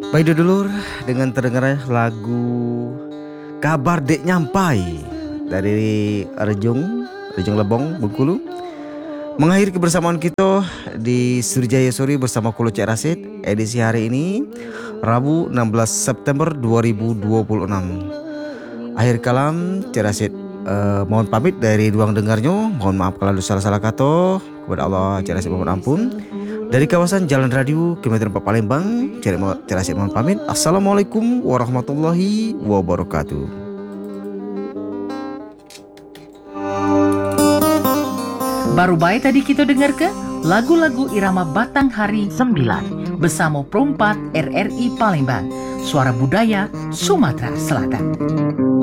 Baik dulur, dengan terdengarnya lagu Kabar Dek Nyampai dari Rejung Lebong, Bengkulu, mengakhiri kebersamaan kita di Surjaya Suri bersama Kulo Cek Rasid edisi hari ini Rabu 16 September 2026. Akhir kalam Cek Rasid mohon pamit dari ruang dengarnya. Mohon maaf kalau ada salah-salah kata. Kepada Allah Cek Rasid mohon ampun. Dari kawasan Jalan Radio Kilometer 4 Palembang, Cek Rasid mohon pamit. Assalamualaikum warahmatullahi wabarakatuh. Baru baik tadi kita dengar ke lagu-lagu irama Batang Hari 9 bersama Perompat RRI Palembang, Suara Budaya Sumatera Selatan.